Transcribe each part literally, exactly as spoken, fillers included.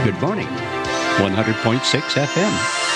Good morning. one hundred point six F M.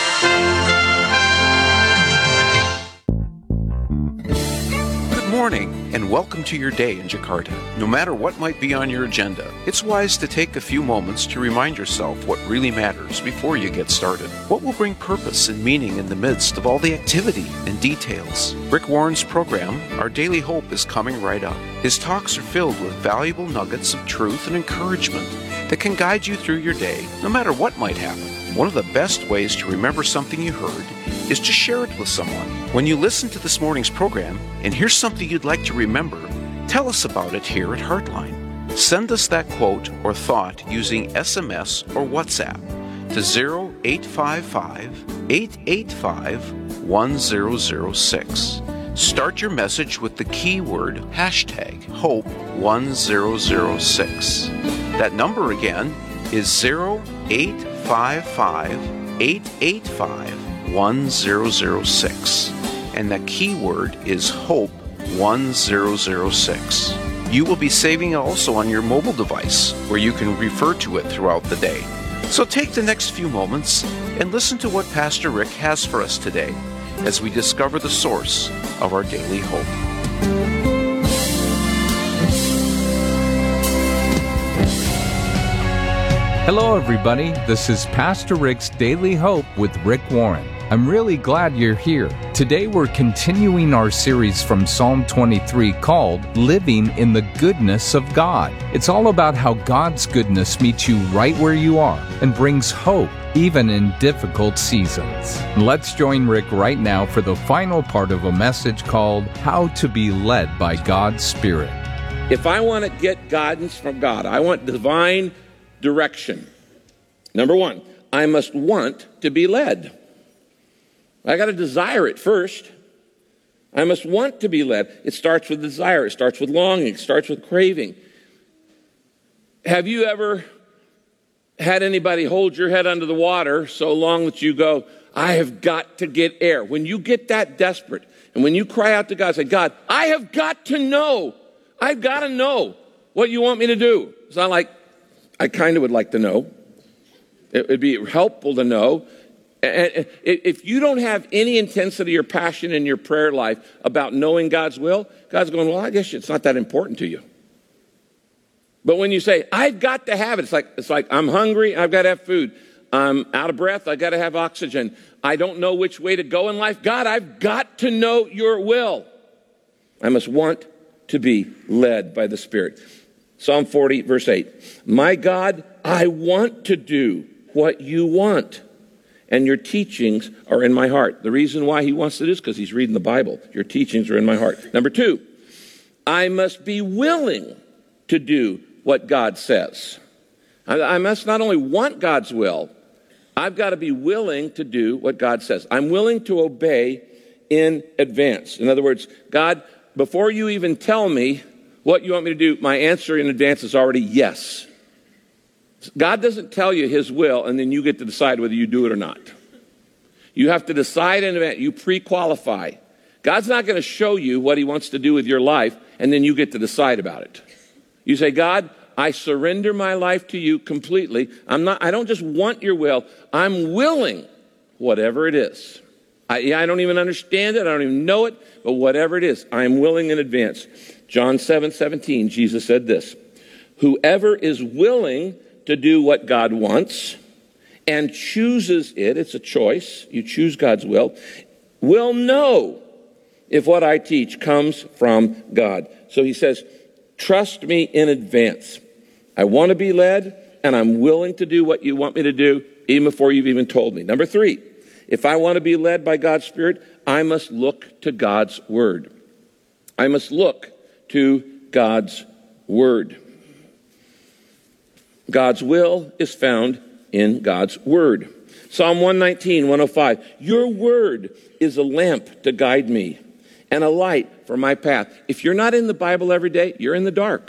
Good morning, and welcome to your day in Jakarta. No matter what might be on your agenda, it's wise to take a few moments to remind yourself what really matters before you get started. What will bring purpose and meaning in the midst of all the activity and details? Rick Warren's program, Our Daily Hope, is coming right up. His talks are filled with valuable nuggets of truth and encouragement that can guide you through your day, no matter what might happen. One of the best ways to remember something you heard is to share it with someone. When you listen to this morning's program and here's something you'd like to remember, tell us about it here at Heartline. Send us that quote or thought using S M S or WhatsApp to zero eight five five, eight eight five, one zero zero six. Start your message with the keyword hashtag hope one zero zero six. That number again is zero eight five five, eight eight five, one zero zero six. And the keyword is hope one zero zero six. You will be saving also on your mobile device, where you can refer to it throughout the day. So take the next few moments and listen to what Pastor Rick has for us today as we discover the source of our daily hope. Hello, everybody. This is Pastor Rick's Daily Hope with Rick Warren. I'm really glad you're here. Today we're continuing our series from Psalm twenty-three called Living in the Goodness of God. It's all about how God's goodness meets you right where you are and brings hope even in difficult seasons. Let's join Rick right now for the final part of a message called How to Be Led by God's Spirit. If I want to get guidance from God, I want divine direction. Number one, I must want to be led. I got to desire it first. I must want to be led. It starts with desire. It starts with longing. It starts with craving. Have you ever had anybody hold your head under the water so long that you go, I have got to get air? When you get that desperate, and when you cry out to God, say, God, I have got to know. I've got to know what you want me to do. It's not like, I kind of would like to know. It would be helpful to know. And if you don't have any intensity or passion in your prayer life about knowing God's will, God's going, well, I guess it's not that important to you. But when you say, I've got to have it, it's like, it's like I'm hungry, I've got to have food. I'm out of breath, I've got to have oxygen. I don't know which way to go in life. God, I've got to know your will. I must want to be led by the Spirit. Psalm forty, verse eight. My God, I want to do what you want, and your teachings are in my heart. The reason why he wants to do this is because he's reading the Bible. Your teachings are in my heart. Number two, I must be willing to do what God says. I, I must not only want God's will, I've got to be willing to do what God says. I'm willing to obey in advance. In other words, God, before you even tell me what you want me to do, my answer in advance is already yes. God doesn't tell you his will and then you get to decide whether you do it or not. You have to decide in advance. You pre-qualify. God's not going to show you what he wants to do with your life and then you get to decide about it. You say, God, I surrender my life to you completely. I'm not, I don't just want your will. I'm willing, whatever it is. I, I don't even understand it. I don't even know it. But whatever it is, I'm willing in advance. John seven seventeen, Jesus said this, whoever is willing to do what God wants and chooses it, it's a choice, you choose God's will, will know if what I teach comes from God. So he says, trust me in advance. I want to be led, and I'm willing to do what you want me to do, even before you've even told me. Number three, if I want to be led by God's Spirit, I must look to God's Word. I must look to God's Word. God's will is found in God's Word. Psalm one nineteen, one oh five, your Word is a lamp to guide me and a light for my path. If you're not in the Bible every day, you're in the dark.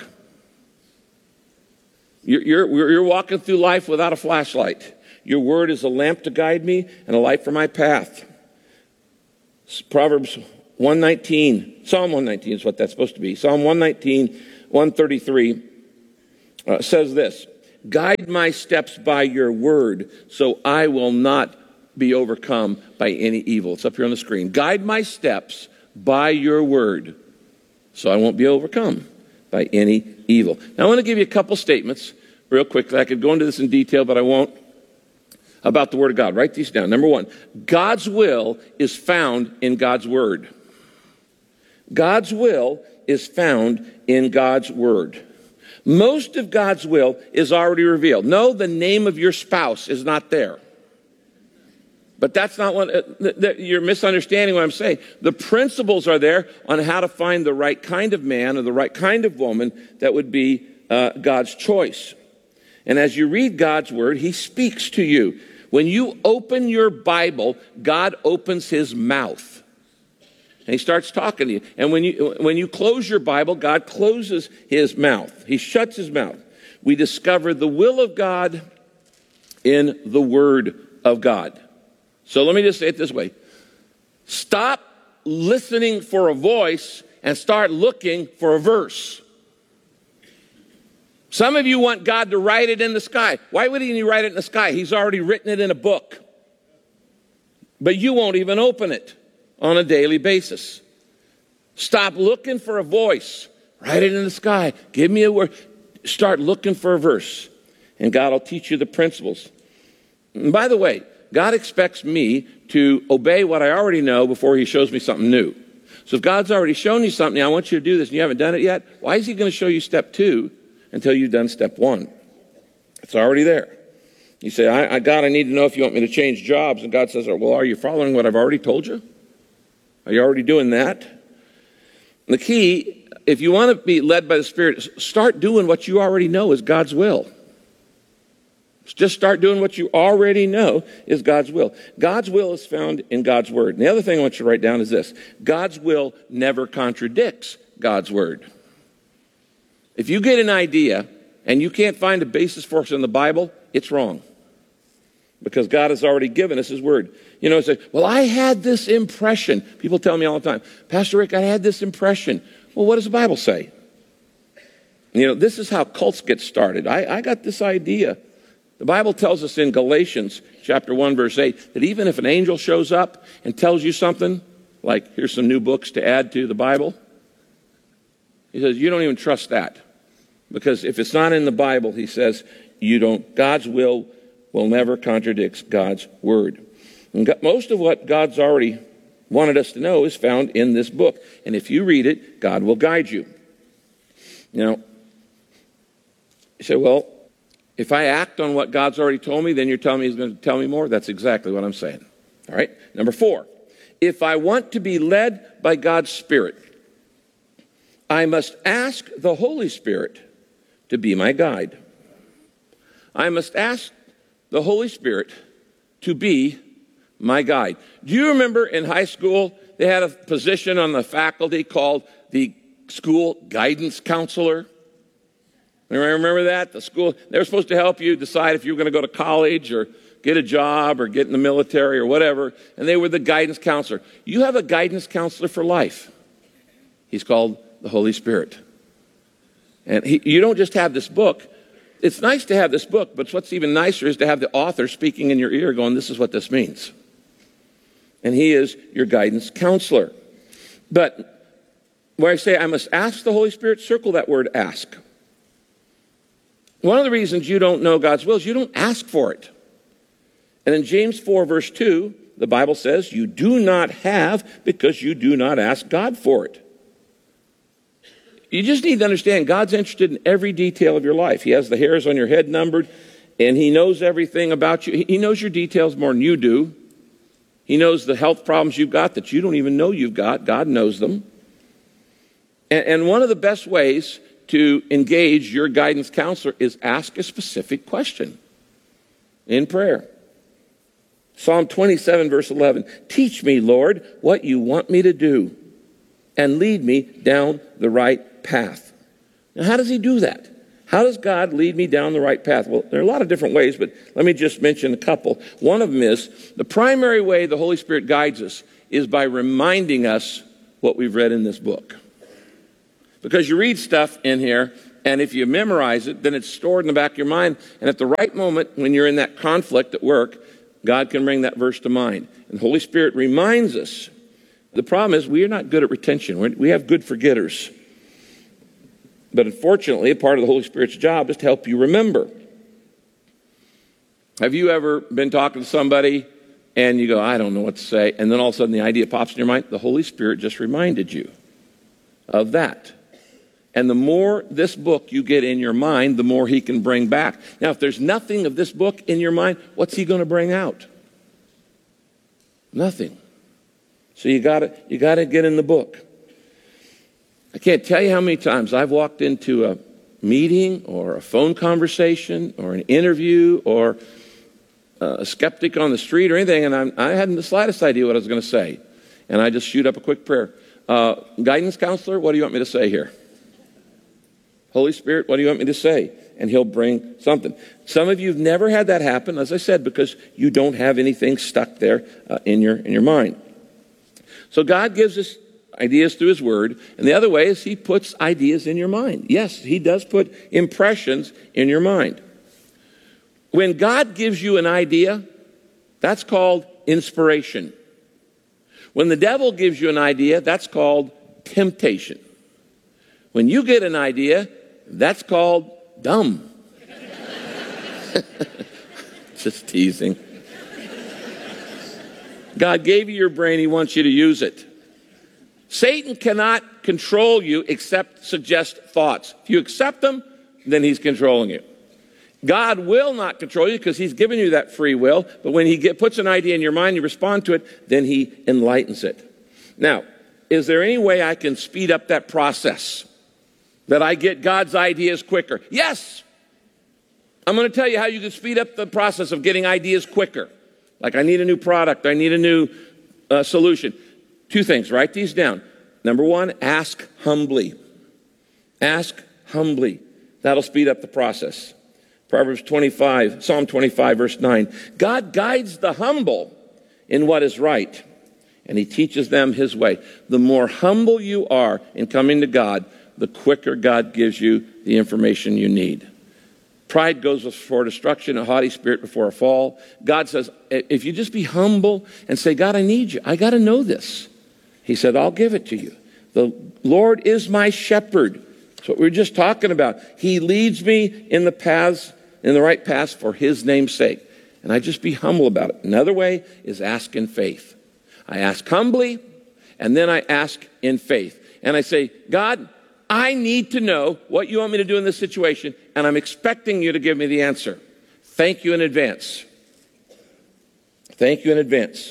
You're, you're, you're walking through life without a flashlight. Your Word is a lamp to guide me and a light for my path. Proverbs one nineteen, Psalm one nineteen is what that's supposed to be. Psalm one nineteen, one thirty-three uh, says this, Guide my steps by your word, so I will not be overcome by any evil. It's up here on the screen. Guide my steps by your word, so I won't be overcome by any evil. Now, I want to give you a couple statements real quickly. I could go into this in detail, but I won't. About the word of God. Write these down. Number one, God's will is found in God's word. God's will is found in God's word. Most of God's will is already revealed. No, the name of your spouse is not there. But that's not what, uh, you're misunderstanding what I'm saying. The principles are there on how to find the right kind of man or the right kind of woman that would be uh, God's choice. And as you read God's word, he speaks to you. When you open your Bible, God opens his mouth. And he starts talking to you. And when you, when you close your Bible, God closes his mouth. He shuts his mouth. We discover the will of God in the word of God. So let me just say it this way. Stop listening for a voice and start looking for a verse. Some of you want God to write it in the sky. Why would he write it in the sky? He's already written it in a book. But you won't even open it on a daily basis. Stop looking for a voice. Write it in the sky. Give me a word. Start looking for a verse. And God will teach you the principles. And by the way, God expects me to obey what I already know before he shows me something new. So if God's already shown you something, I want you to do this, and you haven't done it yet, why is he going to show you step two until you've done step one? It's already there. You say, I, I, God, I need to know if you want me to change jobs. And God says, well, are you following what I've already told you? Are you already doing that? And the key, if you want to be led by the Spirit, start doing what you already know is God's will. Just start doing what you already know is God's will. God's will is found in God's word. And the other thing I want you to write down is this. God's will never contradicts God's word. If you get an idea and you can't find a basis for it in the Bible, it's wrong. Because God has already given us his word. You know, say, well, I had this impression. People tell me all the time, Pastor Rick, I had this impression. Well, what does the Bible say? You know, this is how cults get started. I, I got this idea. The Bible tells us in Galatians chapter one, verse eight, that even if an angel shows up and tells you something, like here's some new books to add to the Bible, he says, you don't even trust that. Because if it's not in the Bible, he says, you don't, God's will will never contradict God's word. And God, most of what God's already wanted us to know is found in this book. And if you read it, God will guide you. Now, you say, well, if I act on what God's already told me, then you're telling me he's going to tell me more? That's exactly what I'm saying. All right? Number four, if I want to be led by God's Spirit, I must ask the Holy Spirit to be my guide. I must ask the Holy Spirit to be my guide. Do you remember in high school, they had a position on the faculty called the school guidance counselor? Remember that? The school, they were supposed to help you decide if you were going to go to college or get a job or get in the military or whatever. And they were the guidance counselor. You have a guidance counselor for life. He's called the Holy Spirit. And he, you don't just have this book. It's nice to have this book, but what's even nicer is to have the author speaking in your ear going, this is what this means. And he is your guidance counselor. But where I say I must ask the Holy Spirit, circle that word ask. One of the reasons you don't know God's will is you don't ask for it. And in James four, verse two, the Bible says, you do not have because you do not ask God for it. You just need to understand God's interested in every detail of your life. He has the hairs on your head numbered, and he knows everything about you. He knows your details more than you do. He knows the health problems you've got that you don't even know you've got. God knows them. And, and one of the best ways to engage your guidance counselor is ask a specific question in prayer. Psalm twenty-seven, verse eleven. Teach me, Lord, what you want me to do, and lead me down the right path. Now, how does he do that? How does God lead me down the right path? Well, there are a lot of different ways, but let me just mention a couple. One of them is the primary way the Holy Spirit guides us is by reminding us what we've read in this book. Because you read stuff in here, And if you memorize it, then it's stored in the back of your mind. And at the right moment, when you're in that conflict at work, God can bring that verse to mind. And the Holy Spirit reminds us. The problem is we are not good at retention. We're, we have good forgetters. But unfortunately, a part of the Holy Spirit's job is to help you remember. Have you ever been talking to somebody and you go, I don't know what to say, and then all of a sudden the idea pops in your mind? The Holy Spirit just reminded you of that. And the more this book you get in your mind, the more he can bring back. Now, if there's nothing of this book in your mind, what's he going to bring out? Nothing. So you got to you got to get in the book. I can't tell you how many times I've walked into a meeting or a phone conversation or an interview or a skeptic on the street or anything, and I'm, I hadn't the slightest idea what I was going to say. And I just shoot up a quick prayer. Uh, guidance counselor, what do you want me to say here? Holy Spirit, what do you want me to say? And he'll bring something. Some of you have never had that happen, as I said, because you don't have anything stuck there uh, in your in your mind. So God gives us ideas through his word, and the other way is he puts ideas in your mind. Yes, he does put impressions in your mind. When God gives you an idea, that's called inspiration. When the devil gives you an idea, that's called temptation. When you get an idea, that's called dumb. Just teasing. God gave you your brain. He wants you to use it. Satan cannot control you except suggest thoughts. If you accept them, then he's controlling you. God will not control you because he's given you that free will. But when he get, puts an idea in your mind, you respond to it, then he enlightens it. Now, is there any way I can speed up that process? That I get God's ideas quicker? Yes. I'm going to tell you how you can speed up the process of getting ideas quicker. Like I need a new product. I need a new uh, solution. Two things. Write these down. Number one, ask humbly. Ask humbly. That'll speed up the process. Proverbs twenty-five, Psalm twenty-five, verse nine. God guides the humble in what is right, and he teaches them his way. The more humble you are in coming to God, the quicker God gives you the information you need. Pride goes before destruction, a haughty spirit before a fall. God says, if you just be humble and say, God, I need you. I got to know this. He said, I'll give it to you. The Lord is my shepherd. That's what we were just talking about. He leads me in the paths, in the right paths for his name's sake. And I just be humble about it. Another way is ask in faith. I ask humbly, and then I ask in faith. And I say, God, I need to know what you want me to do in this situation, and I'm expecting you to give me the answer. Thank you in advance. Thank you in advance.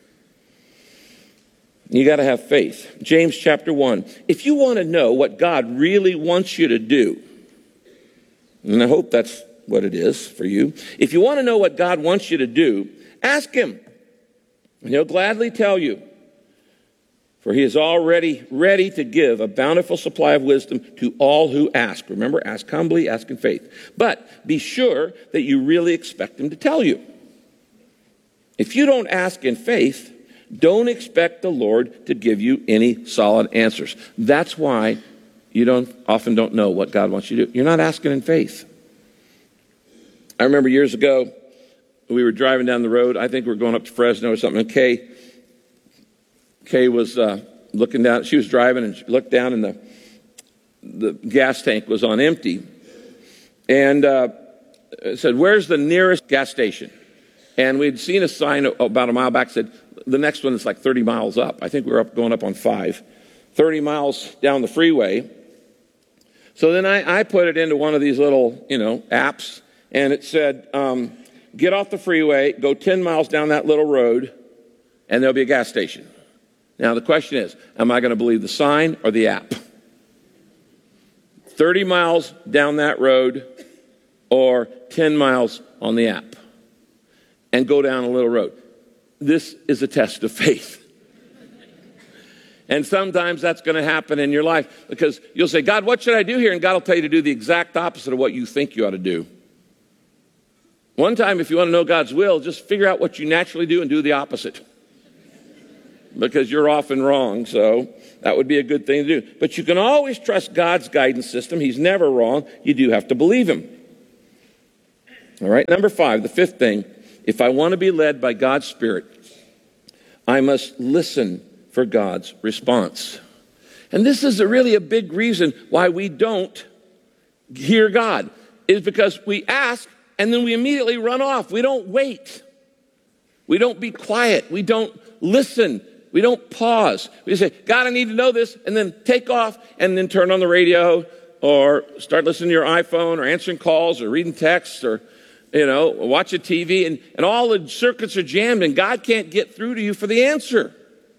You got to have faith. James chapter one. If you want to know what God really wants you to do, and I hope that's what it is for you. If you want to know what God wants you to do, ask him, and he'll gladly tell you. For he is already ready to give a bountiful supply of wisdom to all who ask. Remember, ask humbly, ask in faith. But be sure that you really expect him to tell you. If you don't ask in faith, don't expect the Lord to give you any solid answers. That's why you don't often don't know what God wants you to do. You're not asking in faith. I remember years ago, we were driving down the road. I think we were going up to Fresno or something, and Kay Kay was uh, looking down. She was driving and she looked down, and the the gas tank was on empty. And uh, it said, "Where's the nearest gas station?" And we'd seen a sign about a mile back that said, "The next one is like thirty miles up." I think we were up going up on five, thirty miles down the freeway. So then I, I put it into one of these little, you know, apps, and it said, um, "Get off the freeway, go ten miles down that little road, and there'll be a gas station." Now, the question is, am I going to believe the sign or the app? thirty miles down that road or ten miles on the app and go down a little road. This is a test of faith. And sometimes that's going to happen in your life because you'll say, God, what should I do here? And God will tell you to do the exact opposite of what you think you ought to do. One time, if you want to know God's will, just figure out what you naturally do and do the opposite. because you're often wrong, so that would be a good thing to do. But you can always trust God's guidance system. He's never wrong. You do have to believe him. All right, number five, the fifth thing, if I want to be led by God's Spirit, I must listen for God's response. And this is a really a big reason why we don't hear God, is because we ask and then we immediately run off. We don't wait. We don't be quiet. We don't listen. We don't pause. We say, God, I need to know this, and then take off and then turn on the radio or start listening to your iPhone or answering calls or reading texts or, you know, watching T V, and, and all the circuits are jammed and God can't get through to you for the answer.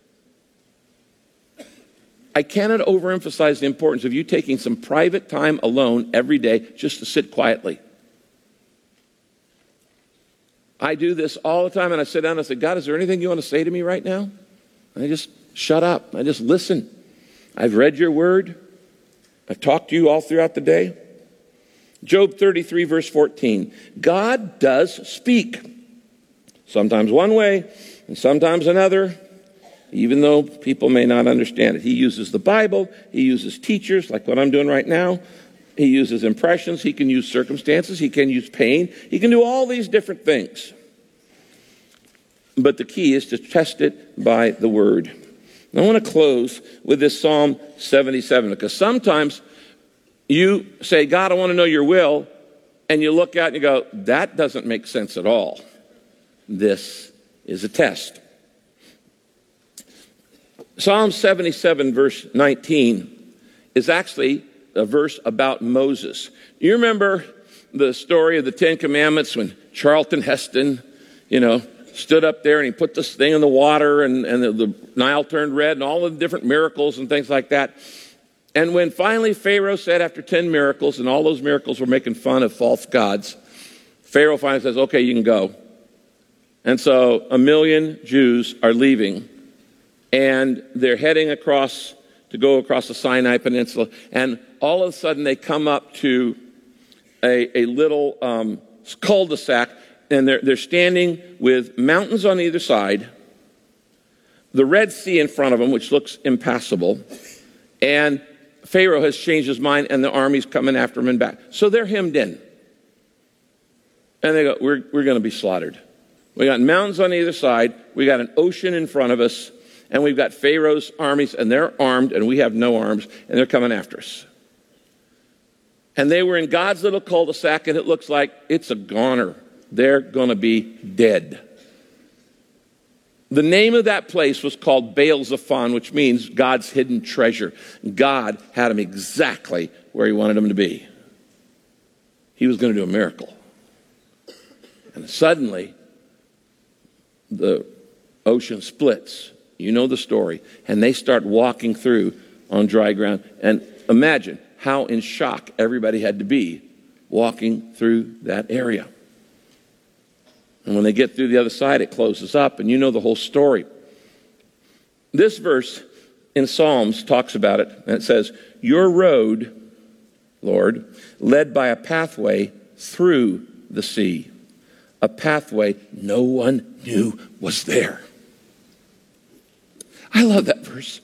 I cannot overemphasize the importance of you taking some private time alone every day just to sit quietly. I do this all the time, and I sit down and I say, God, is there anything you want to say to me right now? And I just shut up. I just listen. I've read your word. I've talked to you all throughout the day. Job thirty-three, verse fourteen. God does speak. Sometimes one way and sometimes another, even though people may not understand it. He uses the Bible. He uses teachers, like what I'm doing right now. He uses impressions. He can use circumstances. He can use pain. He can do all these different things. But the key is to test it by the word. And I want to close with this Psalm seventy-seven, because sometimes you say, God, I want to know your will, and you look out and you go, that doesn't make sense at all. This is a test. Psalm seventy-seven, verse nineteen, is actually a verse about Moses. You remember the story of the Ten Commandments when Charlton Heston, you know, stood up there and he put this thing in the water and, and the, the Nile turned red and all the different miracles and things like that. And when finally Pharaoh said after ten miracles, and all those miracles were making fun of false gods, Pharaoh finally says, okay, you can go. And so a million Jews are leaving, and they're heading across to go across the Sinai Peninsula. And all of a sudden they come up to a, a little um, cul-de-sac, and they're, they're standing with mountains on either side, the Red Sea in front of them, which looks impassable, and Pharaoh has changed his mind, and the army's coming after him and back. So they're hemmed in. And they go, we're, we're going to be slaughtered. We got mountains on either side. We got an ocean in front of us. And we've got Pharaoh's armies, and they're armed, and we have no arms, and they're coming after us. And they were in God's little cul-de-sac, and it looks like it's a goner. They're going to be dead. The name of that place was called Baal Zephon, which means God's hidden treasure. God had him exactly where he wanted him to be. He was going to do a miracle. And suddenly, the ocean splits. You know the story. And they start walking through on dry ground. And imagine how in shock everybody had to be walking through that area. And when they get through the other side, it closes up, and you know the whole story. This verse in Psalms talks about it, and it says, your road, Lord, led by a pathway through the sea, a pathway no one knew was there. I love that verse.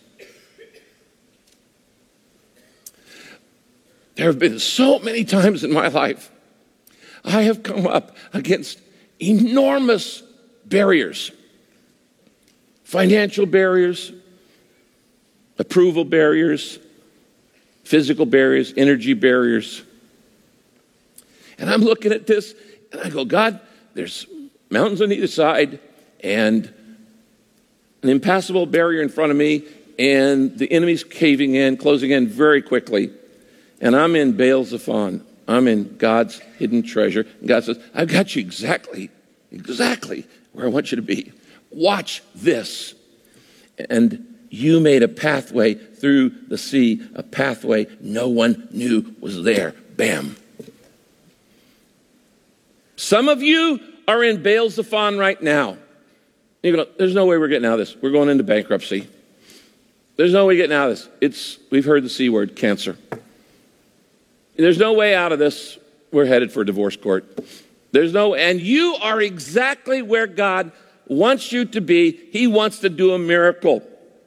There have been so many times in my life I have come up against enormous barriers, financial barriers, approval barriers, physical barriers, energy barriers. And I'm looking at this and I go, God, there's mountains on either side and an impassable barrier in front of me, and the enemy's caving in, closing in very quickly. And I'm in Baal Zephon. I'm in God's hidden treasure. And God says, I've got you exactly, exactly where I want you to be. Watch this. And you made a pathway through the sea, a pathway no one knew was there. Bam. Some of you are in Baal Zephon right now. You go, there's no way we're getting out of this. We're going into bankruptcy. There's no way getting out of this. It's, we've heard the C word, cancer. There's no way out of this. We're headed for a divorce court. There's no, and you are exactly where God wants you to be. He wants to do a miracle.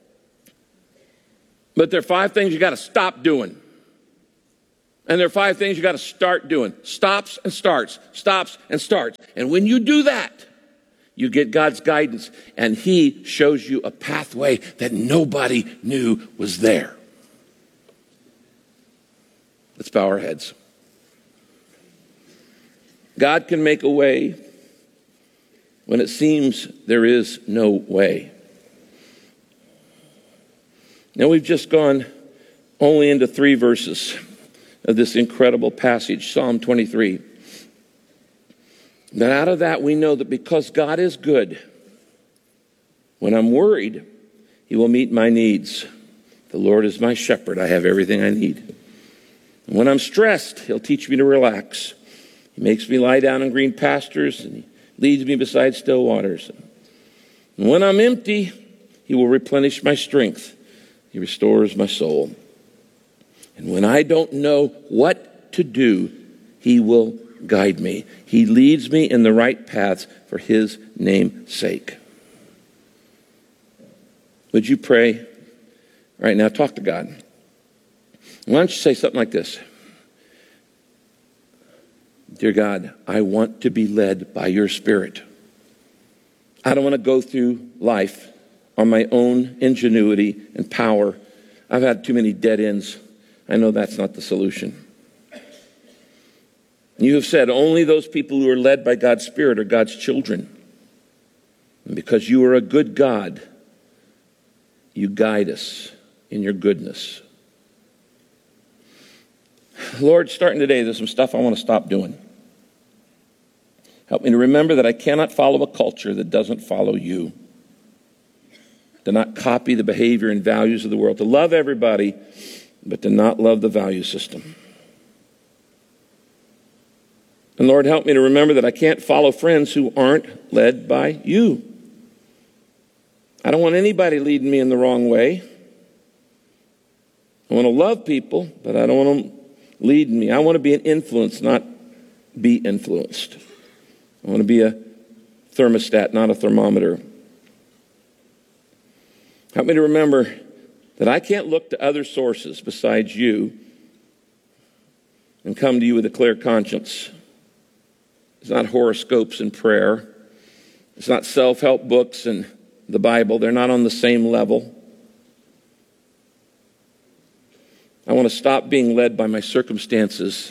But there are five things you got to stop doing. And there are five things you got to start doing. Stops and starts. Stops and starts. And when you do that, you get God's guidance, and he shows you a pathway that nobody knew was there. Let's bow our heads. God can make a way when it seems there is no way. Now, we've just gone only into three verses of this incredible passage, Psalm twenty-three. But out of that, we know that because God is good, when I'm worried, he will meet my needs. The Lord is my shepherd. I have everything I need. And when I'm stressed, he'll teach me to relax. He makes me lie down in green pastures, and he leads me beside still waters. And when I'm empty, he will replenish my strength. He restores my soul. And when I don't know what to do, he will guide me. He leads me in the right paths for his name's sake. Would you pray right now? Talk to God. Why don't you say something like this? Dear God, I want to be led by your Spirit. I don't want to go through life on my own ingenuity and power. I've had too many dead ends. I know that's not the solution. You have said only those people who are led by God's Spirit are God's children. And because you are a good God, you guide us in your goodness. Lord, starting today, there's some stuff I want to stop doing. Help me to remember that I cannot follow a culture that doesn't follow you. To not copy the behavior and values of the world. To love everybody, but to not love the value system. And Lord, help me to remember that I can't follow friends who aren't led by you. I don't want anybody leading me in the wrong way. I want to love people, but I don't want them leading me. I want to be an influence, not be influenced. I want to be a thermostat, not a thermometer. Help me to remember that I can't look to other sources besides you and come to you with a clear conscience. It's not horoscopes and prayer. It's not self-help books and the Bible. They're not on the same level. I want to stop being led by my circumstances.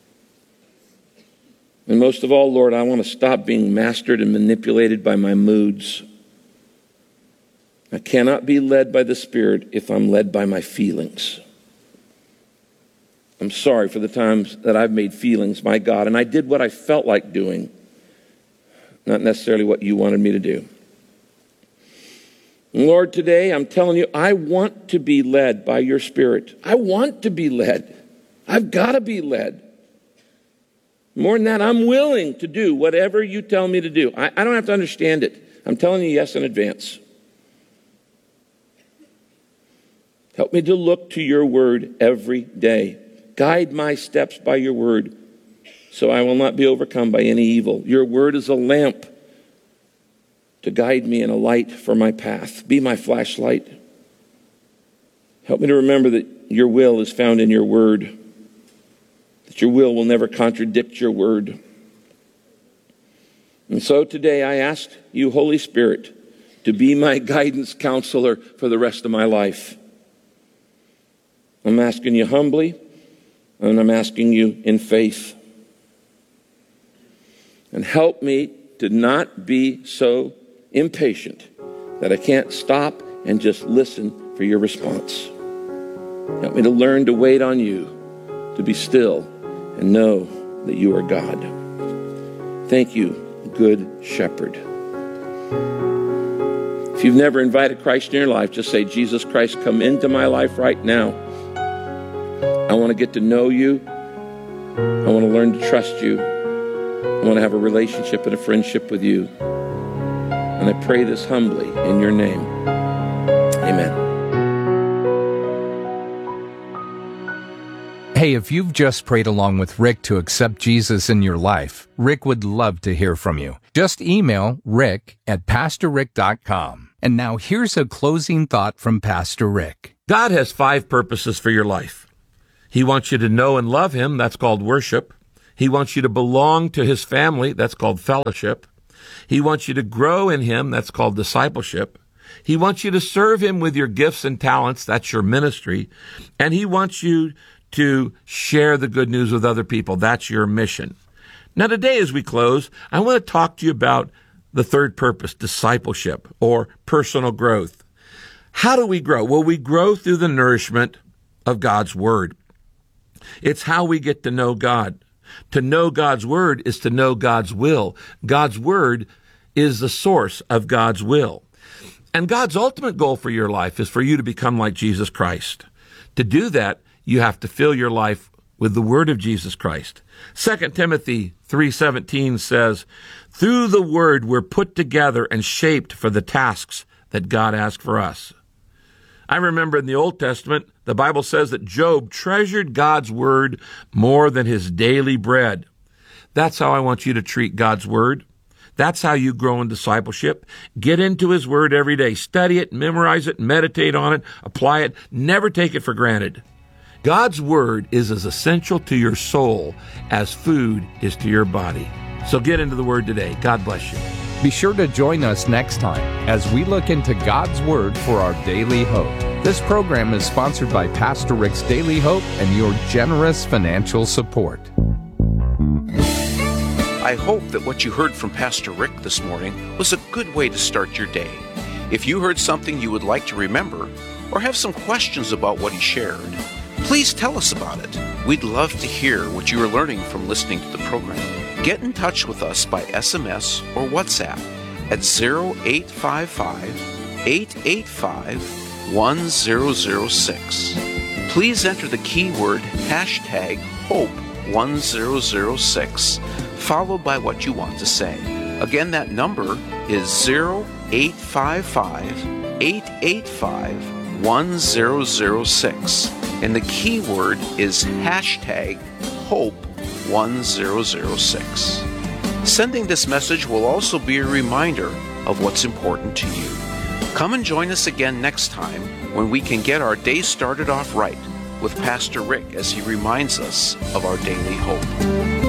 And most of all, Lord, I want to stop being mastered and manipulated by my moods. I cannot be led by the Spirit if I'm led by my feelings. I'm sorry for the times that I've made feelings my God, and I did what I felt like doing, not necessarily what you wanted me to do. And Lord, today I'm telling you, I want to be led by your Spirit. I want to be led. I've got to be led. More than that, I'm willing to do whatever you tell me to do. I, I don't have to understand it. I'm telling you yes in advance. Help me to look to your word every day. Guide my steps by your word, so I will not be overcome by any evil. Your word is a lamp to guide me and a light for my path. Be my flashlight. Help me to remember that your will is found in your word, that your will will never contradict your word. And so today I ask you, Holy Spirit, to be my guidance counselor for the rest of my life. I'm asking you humbly, and I'm asking you in faith. And help me to not be so impatient that I can't stop and just listen for your response. Help me to learn to wait on you, to be still and know that you are God. Thank you, Good Shepherd. If you've never invited Christ in your life, just say, Jesus Christ, come into my life right now. I want to get to know you. I want to learn to trust you. I want to have a relationship and a friendship with you. And I pray this humbly in your name. Amen. Hey, if you've just prayed along with Rick to accept Jesus in your life, Rick would love to hear from you. Just email rick at pastor rick dot com. And now here's a closing thought from Pastor Rick. God has five purposes for your life. He wants you to know and love him. That's called worship. He wants you to belong to his family. That's called fellowship. He wants you to grow in him. That's called discipleship. He wants you to serve him with your gifts and talents. That's your ministry. And he wants you to share the good news with other people. That's your mission. Now, today, as we close, I want to talk to you about the third purpose, discipleship or personal growth. How do we grow? Well, we grow through the nourishment of God's Word. It's how we get to know God. To know God's Word is to know God's will. God's Word is the source of God's will. And God's ultimate goal for your life is for you to become like Jesus Christ. To do that, you have to fill your life with the Word of Jesus Christ. Second Timothy three seventeen says, through the Word we're put together and shaped for the tasks that God asked for us. I remember in the Old Testament, the Bible says that Job treasured God's Word more than his daily bread. That's how I want you to treat God's Word. That's how you grow in discipleship. Get into his Word every day. Study it, memorize it, meditate on it, apply it. Never take it for granted. God's Word is as essential to your soul as food is to your body. So get into the Word today. God bless you. Be sure to join us next time as we look into God's Word for our daily hope. This program is sponsored by Pastor Rick's Daily Hope and your generous financial support. I hope that what you heard from Pastor Rick this morning was a good way to start your day. If you heard something you would like to remember or have some questions about what he shared, please tell us about it. We'd love to hear what you are learning from listening to the program. Get in touch with us by S M S or WhatsApp at zero eight five five, eight eight five, one zero zero six. Please enter the keyword hashtag hope one zero zero six, followed by what you want to say. Again, that number is zero eight five five, eight eight five, one zero zero six. And the keyword is hashtag hope one zero zero six. Sending this message will also be a reminder of what's important to you. Come and join us again next time when we can get our day started off right with Pastor Rick as he reminds us of our daily hope.